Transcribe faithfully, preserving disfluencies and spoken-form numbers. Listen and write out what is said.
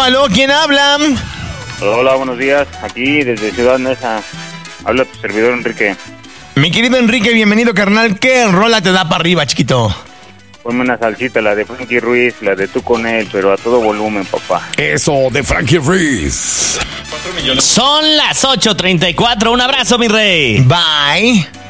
aló, ¿quién habla? Hola, buenos días. Aquí desde Ciudad Neza. Habla tu servidor Enrique. Mi querido Enrique, bienvenido, carnal. ¿Qué rola te da para arriba, chiquito? Ponme una salsita, la de Frankie Ruiz, la de Tú con él, pero a todo volumen, papá. Eso, de Frankie Ruiz. Son las ocho treinta y cuatro. Un abrazo, mi rey. Bye.